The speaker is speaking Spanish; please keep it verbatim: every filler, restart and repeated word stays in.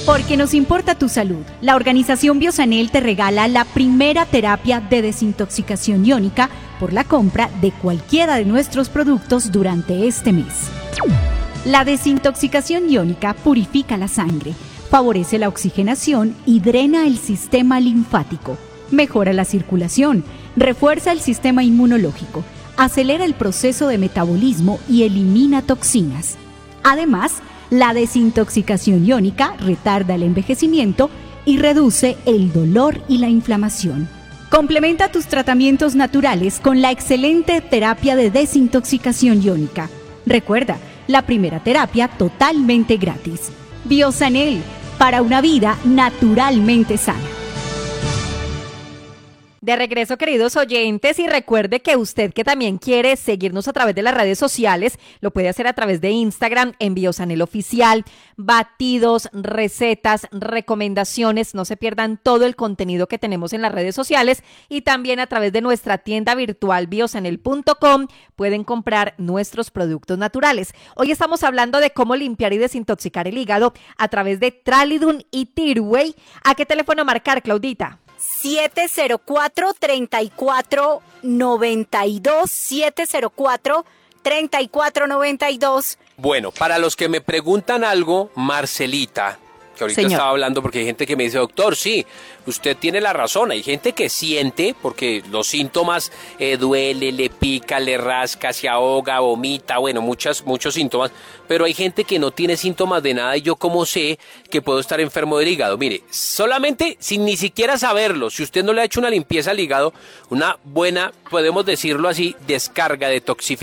Porque nos importa tu salud, la organización Biosanel te regala la primera terapia de desintoxicación iónica por la compra de cualquiera de nuestros productos durante este mes. La desintoxicación iónica purifica la sangre, favorece la oxigenación y drena el sistema linfático, mejora la circulación, refuerza el sistema inmunológico, acelera el proceso de metabolismo y elimina toxinas. Además, la desintoxicación iónica retarda el envejecimiento y reduce el dolor y la inflamación. Complementa tus tratamientos naturales con la excelente terapia de desintoxicación iónica. Recuerda, la primera terapia totalmente gratis. Biosanel, para una vida naturalmente sana. De regreso, queridos oyentes, y recuerde que usted que también quiere seguirnos a través de las redes sociales, lo puede hacer a través de Instagram en Biosanel Oficial, batidos, recetas, recomendaciones, no se pierdan todo el contenido que tenemos en las redes sociales y también a través de nuestra tienda virtual biosanel punto com pueden comprar nuestros productos naturales. Hoy estamos hablando de cómo limpiar y desintoxicar el hígado a través de Tralidun y Tirway. ¿A qué teléfono marcar, Claudita? siete cero cuatro, tres cuatro nueve dos, siete cero cuatro, tres cuatro nueve dos. Bueno, para los que me preguntan algo, Marcelita, que ahorita Señor. estaba hablando porque hay gente que me dice, doctor, sí, usted tiene la razón, hay gente que siente, porque los síntomas, eh, duele, le pica, le rasca, se ahoga, vomita, bueno, muchas, muchos síntomas, pero hay gente que no tiene síntomas de nada y yo cómo sé que puedo estar enfermo del hígado. Mire, solamente sin ni siquiera saberlo, si usted no le ha hecho una limpieza al hígado, una buena, podemos decirlo así, descarga, detoxificación,